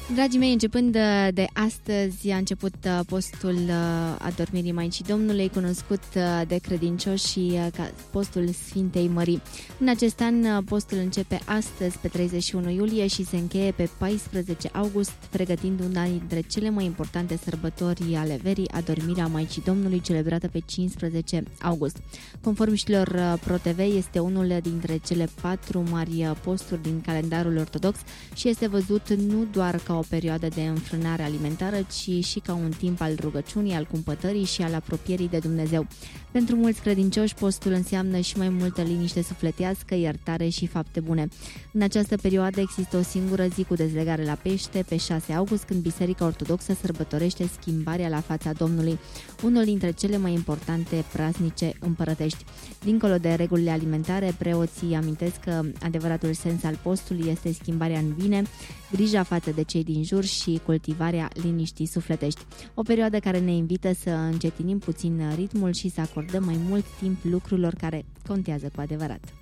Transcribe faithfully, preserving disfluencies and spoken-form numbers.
Dragii mei, începând de astăzi a început postul adormirii Maicii Domnului, cunoscut de credincioși ca postul Sfintei Mării. În acest an, postul începe astăzi pe treizeci și unu iulie și se încheie pe paisprezece august, pregătind una dintre cele mai importante sărbători ale verii, adormirea Maicii Domnului, celebrată pe cincisprezece august. Conform știrilor ProTV, este unul dintre cele patru mari posturi din calendarul ortodox și este văzut nu doar ca o perioadă de înfrânare alimentară, ci și ca un timp al rugăciunii, al cumpătării și al apropierii de Dumnezeu. Pentru mulți credincioși, postul înseamnă și mai multă liniște sufletească, iertare și fapte bune. În această perioadă există o singură zi cu dezlegare la pește, pe șase august, când Biserica Ortodoxă sărbătorește schimbarea la fața Domnului, unul dintre cele mai importante praznice împărătești. Dincolo de regulile alimentare, preoții amintesc că adevăratul sens al postului este schimbarea în bine, grija față de cei din jur și cultivarea liniștii sufletești. O perioadă care ne invită să încetinim puțin ritmul și să acordăm mai mult timp lucrurilor care contează cu adevărat.